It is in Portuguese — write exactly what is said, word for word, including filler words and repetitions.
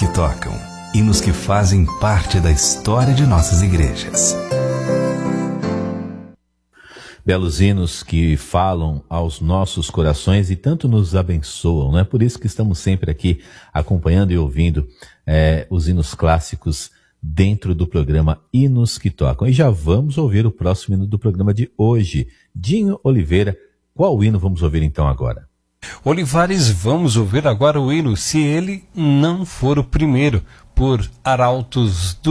que tocam, hinos que fazem parte da história de nossas igrejas. Belos hinos que falam aos nossos corações e tanto nos abençoam, não é? Por isso que estamos sempre aqui acompanhando e ouvindo é, os hinos clássicos dentro do programa Hinos que Tocam. E já vamos ouvir o próximo hino do programa de hoje. Dinho Oliveira, qual hino vamos ouvir então agora? Olivares, vamos ouvir agora o hino Se Ele Não For o Primeiro, por Arautos do